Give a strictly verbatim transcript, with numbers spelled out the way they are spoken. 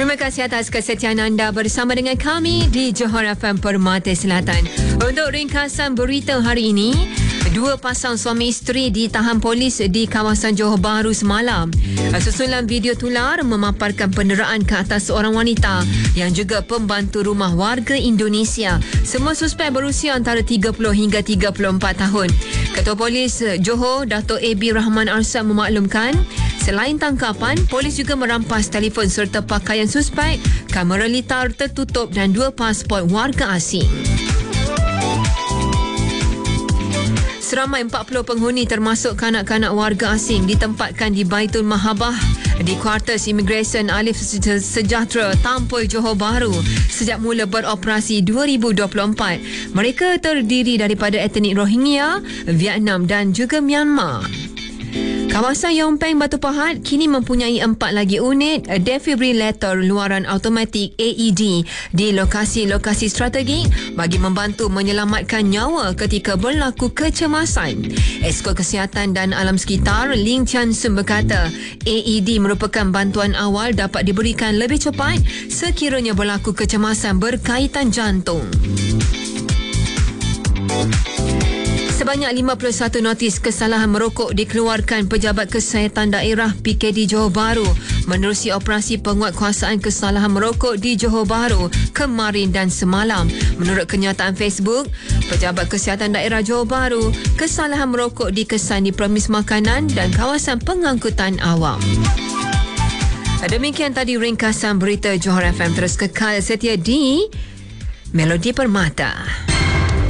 Terima kasih atas kesetiaan anda bersama dengan kami di Johor F M Permata Selatan. Untuk ringkasan berita hari ini, dua pasang suami isteri ditahan polis di kawasan Johor Bahru semalam. Susulan video tular memaparkan penderaan ke atas seorang wanita yang juga pembantu rumah warga Indonesia. Semua suspek berusia antara tiga puluh hingga tiga puluh empat tahun. Ketua Polis Johor, Dato' A B Rahman Arsad memaklumkan, selain tangkapan, polis juga merampas telefon serta pakaian suspek, kamera litar tertutup dan dua pasport warga asing. Seramai empat puluh penghuni termasuk kanak-kanak warga asing ditempatkan di Baitul Mahabah di kuartus Immigration Alif Sejahtera Tampoi Johor Bahru sejak mula beroperasi dua ribu dua puluh empat. Mereka terdiri daripada etnik Rohingya, Vietnam dan juga Myanmar. Kawasan Yong Peng Batu Pahat kini mempunyai empat lagi unit defibrillator luaran automatik A E D di lokasi-lokasi strategik bagi membantu menyelamatkan nyawa ketika berlaku kecemasan. Esko Kesihatan dan Alam Sekitar Ling Chan Sun berkata, A E D merupakan bantuan awal dapat diberikan lebih cepat sekiranya berlaku kecemasan berkaitan jantung. Sebanyak lima puluh satu notis kesalahan merokok dikeluarkan Pejabat Kesihatan Daerah P K D Johor Bahru menerusi operasi penguatkuasaan kesalahan merokok di Johor Bahru kemarin dan semalam. Menurut kenyataan Facebook, Pejabat Kesihatan Daerah Johor Bahru, kesalahan merokok dikesan di premis makanan dan kawasan pengangkutan awam. Demikian tadi ringkasan berita Johor F M. Terus kekal setia di Melodi Permata.